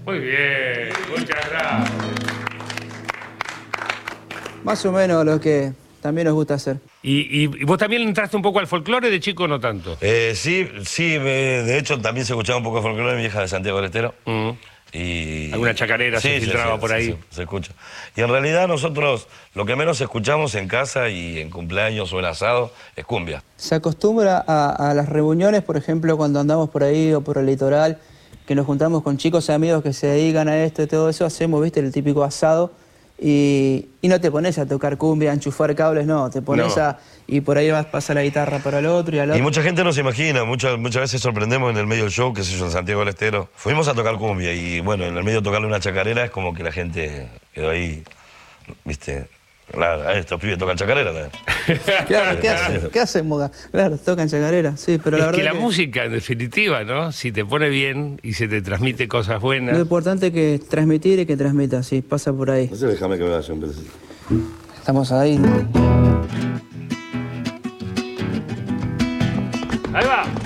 Muy bien, muchas gracias. Más o menos lo que también nos gusta hacer. ¿Y vos también entraste un poco al folclore de chico o no tanto? Sí, de hecho también se escuchaba un poco de folclore de mi hija de Santiago del Estero. Y... Alguna chacarera se filtraba por ahí. Sí, se escucha. Y en realidad nosotros lo que menos escuchamos en casa y en cumpleaños o en asado es cumbia. Se acostumbra a las reuniones, por ejemplo, cuando andamos por ahí o por el litoral, que nos juntamos con chicos y amigos que se dedican a esto y todo eso, hacemos, viste, el típico asado. Y no te pones a tocar cumbia, a enchufar cables, no, te pones a... Y por ahí pasa la guitarra para el otro y al otro. Y mucha gente no se imagina, muchas veces sorprendemos en el medio del show, qué sé yo, en Santiago del Estero. Fuimos a tocar cumbia y bueno, en el medio de tocarle una chacarera es como que la gente quedó ahí, viste... Claro, estos pibes tocan chacarera también. Claro, ¿qué hacen, Moga? Claro, tocan chacarera, sí, pero la verdad que la música, en definitiva, ¿no? Si te pone bien y se te transmite cosas buenas... Lo importante es que transmitir y que transmita, sí, pasa por ahí. No sé, déjame que me vaya un pedacito. Estamos ahí. Ahí va.